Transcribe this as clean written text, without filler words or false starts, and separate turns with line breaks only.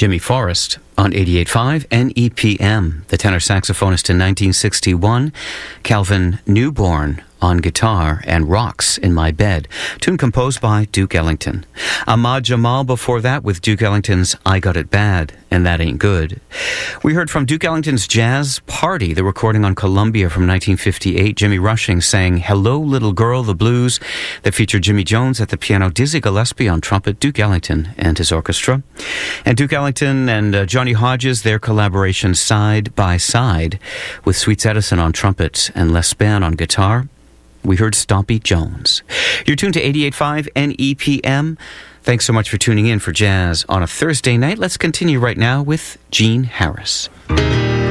Jimmy Forrest on 88.5 NEPM, the tenor saxophonist in 1961, Calvin Newborn on guitar, and Rocks in My Bed, tune composed by Duke Ellington. Ahmad Jamal before that with Duke Ellington's I Got It Bad, and That Ain't Good. We heard from Duke Ellington's Jazz Party, the recording on Columbia from 1958. Jimmy Rushing sang Hello Little Girl, the blues, that featured Jimmy Jones at the piano, Dizzy Gillespie on trumpet, Duke Ellington and his orchestra. And Duke Ellington and Johnny Hodges, their collaboration Side by Side, with Sweets Edison on trumpet and Les Spann on guitar. We heard Stompy Jones. You're tuned to 88.5 NEPM. Thanks so much for tuning in for jazz on a Thursday night. Let's continue right now with Gene Harris.